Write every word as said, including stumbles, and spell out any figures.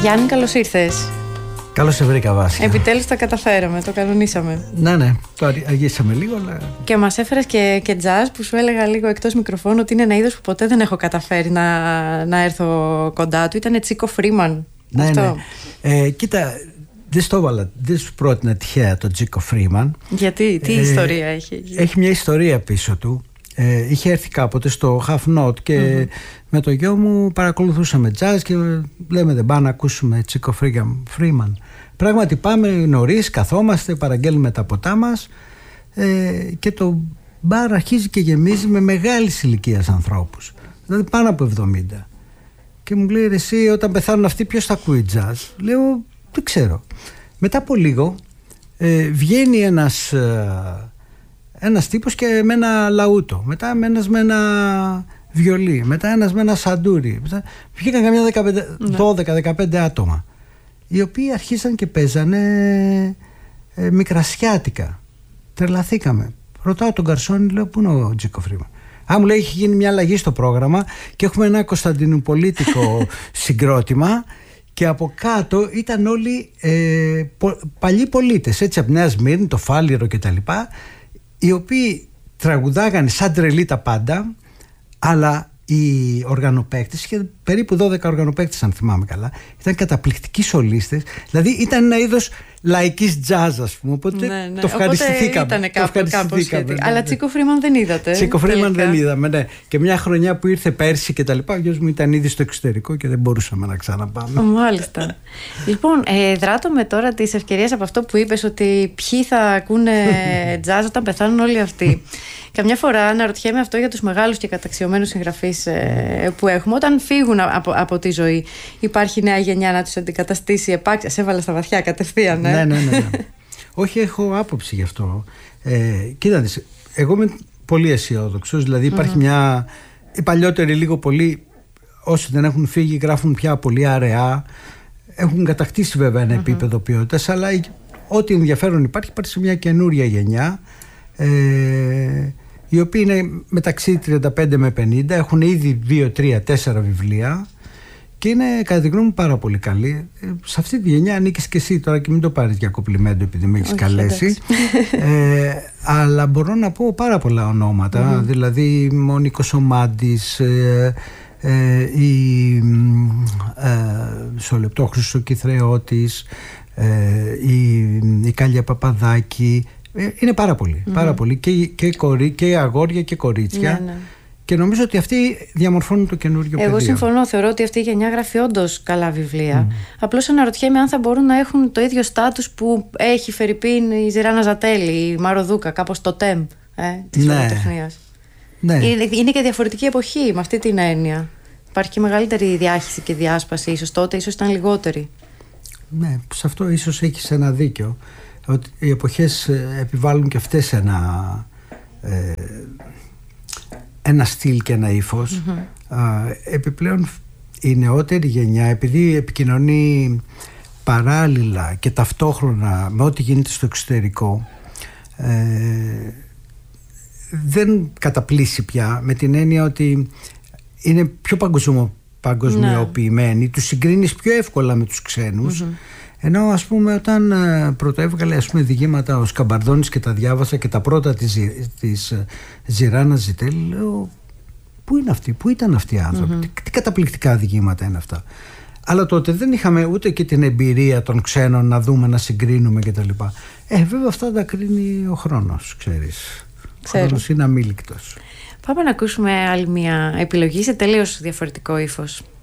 Γιάννη, καλώς ήρθες. Καλώς σε βρήκα, Βάσια. Επιτέλους τα καταφέραμε, το κανονίσαμε. Ναι, ναι, το αργήσαμε λίγο, αλλά... Και μας έφερες και, και jazz που σου έλεγα λίγο εκτός μικροφώνου ότι είναι ένα είδος που ποτέ δεν έχω καταφέρει να, να έρθω κοντά του. Ήταν Τσίκο Φρίμαν. Ναι, αυτό. ναι. Ε, κοίτα, δεν στο έβαλα, δεν σου πρότεινα τυχαία τον Τσίκο Φρίμαν. Γιατί, τι ε, ιστορία έχει. Έχει μια ιστορία πίσω του. Ε, είχε έρθει κάποτε στο Half Note και mm-hmm. με το γιο μου παρακολουθούσαμε jazz και λέμε δεν πάμε να ακούσουμε Τσίκο Φρίμαν. Πράγματι πάμε νωρίς, καθόμαστε, παραγγέλνουμε τα ποτά μας ε, και το μπαρ αρχίζει και γεμίζει με μεγάλης ηλικίας ανθρώπους, δηλαδή πάνω από εβδομήντα. Και μου λέει, εσύ όταν πεθάνουν αυτοί ποιος θα ακούει jazz? Λέω, δεν ξέρω. Μετά από λίγο ε, βγαίνει ένας ε, ένας τύπος και με ένα λαούτο, μετά με ένας με ένα βιολί, μετά ένας με ένα σαντούρι, μετά βγήκαν καμιά δώδεκα δεκαπέντε άτομα, οι οποίοι αρχίσαν και παίζανε ε, μικρασιάτικα. Τρελαθήκαμε. Ρωτάω τον γκαρσόνι, λέω, πού είναι ο Τσίκο Φρίμαν? Α, μου λέει, έχει γίνει μια αλλαγή στο πρόγραμμα και έχουμε ένα κωνσταντινουπολίτικο συγκρότημα και από κάτω ήταν όλοι ε, πο, παλιοί πολίτες, έτσι, από Νέα Σμύρνη, το Φάληρο κτλ., οι οποίοι τραγουδάγανε σαν τρελή τα πάντα, αλλά οι οργανοπαίκτες, είχε περίπου δώδεκα οργανοπαίκτες αν θυμάμαι καλά, ήταν καταπληκτικοί σολίστες, δηλαδή ήταν ένα είδος λαϊκής jazz, ας πούμε, οπότε ναι, ναι. το ευχαριστηθήκαμε. Οπότε ήταν κάπου, κάπως σχετικά. Ναι, αλλά ναι. Τσίκο Φρίμαν δεν είδατε. Τσίκο Φρίμαν δεν είδαμε, ναι. Και μια χρονιά που ήρθε πέρσι και τα λοιπά, ο γιος μου ήταν ήδη στο εξωτερικό και δεν μπορούσαμε να ξαναπάμε. Μάλιστα. Λοιπόν, ε, δράτω με τώρα τις ευκαιρίες από αυτό που είπες, ότι ποιοι θα ακούνε jazz όταν πεθάνουν όλοι αυτοί. Καμιά φορά αναρωτιέμαι αυτό για τους μεγάλους και καταξιωμένους συγγραφείς ε, που έχουμε. Όταν φύγουν από, από τη ζωή, υπάρχει νέα γενιά να τους αντικαταστήσει επάξια? Σε έβαλα στα βαθιά κατευθείαν. Ε? Ναι, ναι, ναι, ναι. Όχι, έχω άποψη γι' αυτό. Ε, κοίτα, εγώ είμαι πολύ αισιόδοξος. Δηλαδή υπάρχει mm-hmm. μια... Οι παλιότεροι λίγο πολύ, όσοι δεν έχουν φύγει, γράφουν πια πολύ αραιά. Έχουν κατακτήσει βέβαια ένα mm-hmm. επίπεδο ποιότητας, αλλά ό,τι ενδιαφέρον υπάρχει, υπάρχει σε μια καινούρια γενιά. Ε, οι οποίοι είναι μεταξύ τριάντα πέντε με πενήντα, έχουν ήδη δύο, τρία, τέσσερα βιβλία και είναι κατά τη γνώμη μου πάρα πολύ καλοί. Ε, σε αυτή τη γενιά ανήκεις και εσύ τώρα και μην το πάρεις για κοπλιμέντο επειδή με έχεις καλέσει. ε, αλλά μπορώ να πω πάρα πολλά ονόματα, mm-hmm. δηλαδή ο Νίκος ο Μάντης, ε, ε, η ε, στο λεπτό Χρυσοκυθρεώτης, ε, η, η Κάλια Παπαδάκη. Είναι πάρα πολύ, mm-hmm. πάρα πολύ. Και, και, κορί, και αγόρια και κορίτσια. Ναι, ναι. Και νομίζω ότι αυτοί διαμορφώνουν το καινούριο πεδίο. Εγώ συμφωνώ. Θεωρώ ότι αυτή η γενιά γράφει όντως καλά βιβλία. Mm. Απλώς αναρωτιέμαι αν θα μπορούν να έχουν το ίδιο στάτους που έχει φερειπίν η Ζηράνα Ζατέλη, η Μαροδούκα, κάπως το τεμ ε, της ναι. λογοτεχνίας. Ναι. Είναι, είναι και διαφορετική εποχή με αυτή την έννοια. Υπάρχει και μεγαλύτερη διάχυση και διάσπαση. Ίσως τότε, ίσως ήταν λιγότερη. Ναι, σε αυτό ίσως έχεις ένα δίκιο. Ότι οι εποχές επιβάλλουν και αυτές ένα, ε, ένα στυλ και ένα ύφος. Mm-hmm. ε, επιπλέον η νεότερη γενιά, επειδή επικοινωνεί παράλληλα και ταυτόχρονα με ό,τι γίνεται στο εξωτερικό, ε, δεν καταπλήσει πια, με την έννοια ότι είναι πιο παγκοσμιο, παγκοσμιοποιημένοι, τους συγκρίνεις πιο εύκολα με τους ξένους. Mm-hmm. Ενώ ας πούμε όταν ε, πρωτοέβγαλε ας πούμε διηγήματα ο Σκαμπαρδόνης και τα διάβασα και τα πρώτα της, της ε, Ζηράνας Ζιτέλη, λέω πού είναι αυτοί, πού ήταν αυτοί οι άνθρωποι, mm-hmm. τι, τι καταπληκτικά διηγήματα είναι αυτά. Αλλά τότε δεν είχαμε ούτε και την εμπειρία των ξένων να δούμε, να συγκρίνουμε κτλ. Ε, βέβαια αυτά τα κρίνει ο χρόνος, ξέρεις. Ξέρω. Ο χρόνος είναι αμήλικτος. Πάμε να ακούσουμε άλλη μια επιλογή σε τελείως διαφορετικό ύφος.